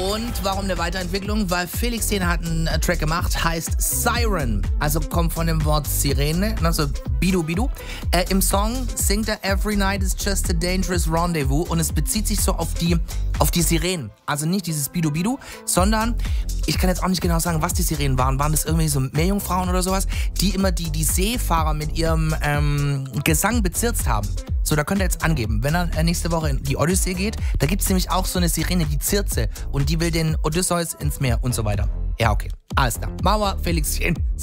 Und warum eine Weiterentwicklung? Weil Felix Jähn hat einen Track gemacht, heißt Siren. Also kommt von dem Wort Sirene, also Bidu Bidu. Im Song singt er Every night is just a dangerous rendezvous und es bezieht sich so auf die Sirenen. Also nicht dieses Bidu Bidu, sondern ich kann jetzt auch nicht genau sagen, was die Sirenen waren. Waren das irgendwie so Meerjungfrauen oder sowas, die immer die Seefahrer mit ihrem Gesang bezirzt haben? So, da könnt ihr jetzt angeben, wenn er nächste Woche in die Odyssee geht, da gibt es nämlich auch so eine Sirene, die Circe, und die will den Odysseus ins Meer und so weiter. Ja, okay, alles klar. Mauer, Felix Jähn.